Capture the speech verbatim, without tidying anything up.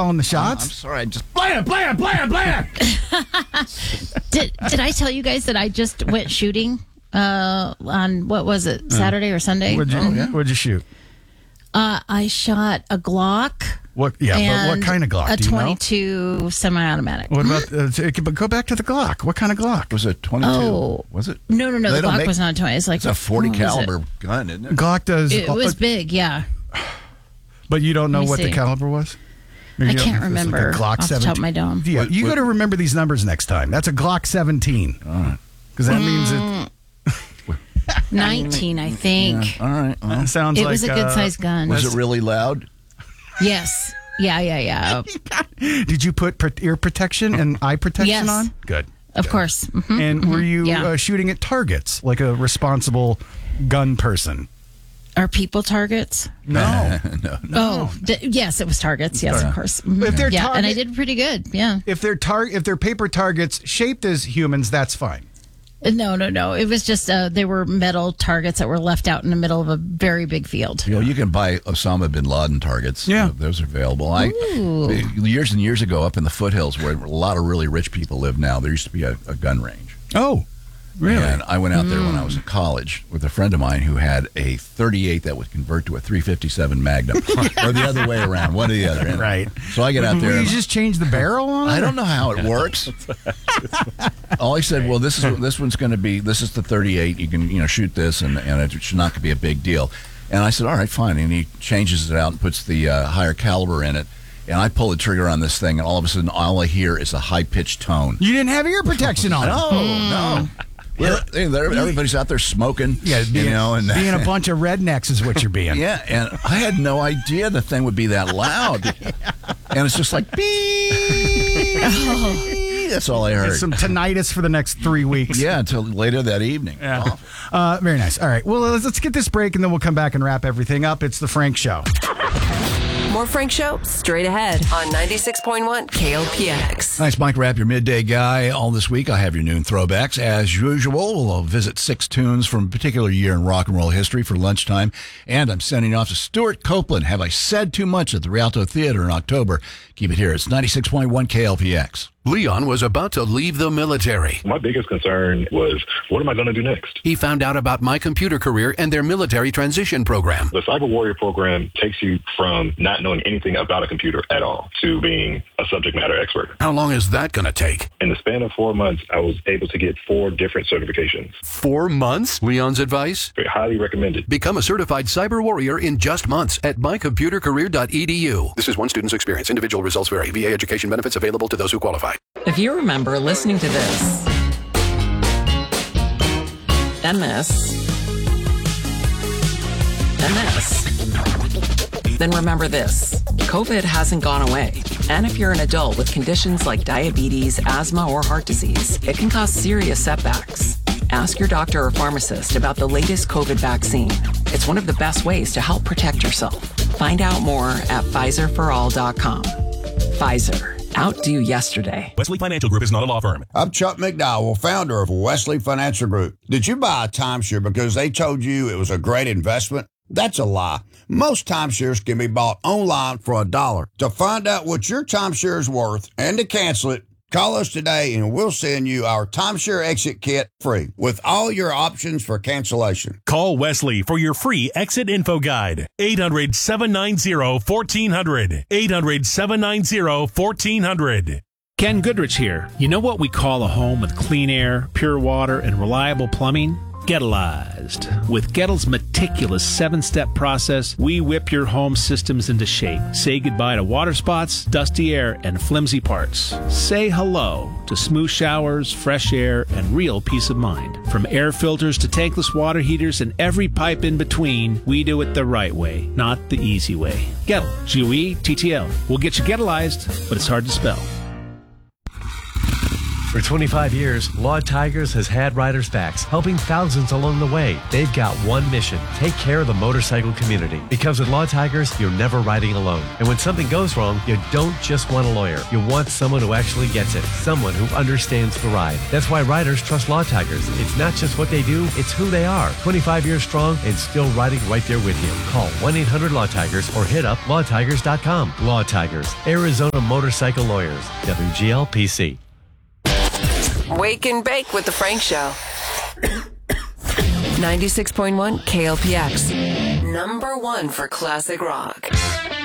calling the shots. Uh, I'm sorry. I just blam, blam, blam, blam. did Did I tell you guys that I just went shooting uh, on, what was it, Saturday or Sunday? What'd you, Oh, yeah. what'd you shoot? Uh, I shot a Glock. What? Yeah, but what and kind of Glock? A do you know? twenty-two semi-automatic. What about? Uh, t- but go back to the Glock. What kind of Glock? Was it twenty-two? Oh. Was it? No, no, no. They The don't Glock make- was not a twenty. It's like It's a forty what was caliber it? gun, isn't it? Glock does. It was uh, big, yeah. But you don't know Let me what the see. caliber was? I You know, can't it's like a remember Glock off the top of my dome. Yeah, What- you what- got to remember these numbers next time. That's a Glock seventeen. All right. Because that means Mm. it nineteen, I think. All right. Well, uh, sounds It like was a good uh, sized gun. was it really loud? Yes. Yeah, yeah, yeah. Did you put pr- ear protection and eye protection Yes. on? Good. Of course. Mhm. And were you Yeah. uh, shooting at targets like a responsible gun person? Are people targets? No. no. Oh, d- yes, it was targets. Yes, of course. Mhm. If they're yeah, and I target- did pretty good. Yeah. If they're tar- if they're paper targets shaped as humans, that's fine. No, no, no. It was just uh, they were metal targets that were left out in the middle of a very big field. You know, you can buy Osama bin Laden targets. Yeah. Uh, those are available. I years and years ago, up in the foothills where a lot of really rich people live now, there used to be a, a gun range. Oh, really? And I went out there when I was in college with a friend of mine who had a thirty-eight that would convert to a three fifty-seven Magnum, or the other way around, one or the other. And Right. So I get out there. Will you and just change the barrel on it? I don't know how it works. All he said, well, this is this one's going to be this is the thirty-eight. You can you know shoot this, and and it should not be a big deal. And I said, all right, fine. And he changes it out and puts the uh, higher caliber in it. And I pull the trigger on this thing, and all of a sudden, all I hear is a high pitched tone. You didn't have ear protection on. No, no. Well, they- they're- everybody's out there smoking, Yeah, being, you know, and being a bunch of rednecks is what you're being. yeah, and I had no idea the thing would be that loud, and it's just like beep. That's all I heard. Some tinnitus for the next three weeks. Yeah, until later that evening. Yeah. Awful. Uh, very nice. All right. Well, let's, let's get this break, and then we'll come back and wrap everything up. It's the Frank Show. More Frank Show straight ahead on ninety-six point one K L P X. Nice, Mike Rapp, your midday guy. All this week, I have your noon throwbacks. As usual, we'll visit six tunes from a particular year in rock and roll history for lunchtime. And I'm sending off to Stuart Copeland. Have I said too much at the Rialto Theater in October? Keep it here. It's ninety-six point one K L P X. Leon was about to leave the military. My biggest concern was, what am I going to do next? He found out about My Computer Career and their military transition program. The Cyber Warrior program takes you from not knowing anything about a computer at all to being a subject matter expert. How long is that going to take? In the span of four months, I was able to get four different certifications. Four months? Leon's advice? Very highly recommended. Become a certified cyber warrior in just months at my computer career dot e d u. This is one student's experience. Individual results vary. V A education benefits available to those who qualify. If you remember listening to this and this and this, then remember this. COVID hasn't gone away. And if you're an adult with conditions like diabetes, asthma, or heart disease, it can cause serious setbacks. Ask your doctor or pharmacist about the latest COVID vaccine. It's one of the best ways to help protect yourself. Find out more at Pfizer for all dot com. Pfizer. Outdo yesterday. Wesley Financial Group is not a law firm. I'm Chuck McDowell, founder of Wesley Financial Group. Did you buy a timeshare because they told you it was a great investment? That's a lie. Most timeshares can be bought online for a dollar. To find out what your timeshare is worth and to cancel it, call us today and we'll send you our timeshare exit kit free with all your options for cancellation. Call Wesley for your free exit info guide. eight hundred, seven nine zero, one four zero zero. eight hundred, seven nine zero, one four zero zero. Ken Goodrich here. You know what we call a home with clean air, pure water, and reliable plumbing? Gettleized. With Gettle's meticulous seven-step process, we whip your home systems into shape. Say goodbye to water spots, dusty air, and flimsy parts. Say hello to smooth showers, fresh air, and real peace of mind. From air filters to tankless water heaters and every pipe in between, we do it the right way, not the easy way. Gettle. G O E T T L. We'll get you Gettleized, but it's hard to spell. For twenty-five years, Law Tigers has had riders' backs, helping thousands along the way. They've got one mission: take care of the motorcycle community. Because with Law Tigers, you're never riding alone. And when something goes wrong, you don't just want a lawyer. You want someone who actually gets it, someone who understands the ride. That's why riders trust Law Tigers. It's not just what they do, it's who they are. twenty-five years strong and still riding right there with you. Call one eight hundred law tigers or hit up law tigers dot com. Law Tigers, Arizona Motorcycle Lawyers, W G L P C. Wake and bake with the Frank Show. ninety-six point one K L P X. Number one for classic rock.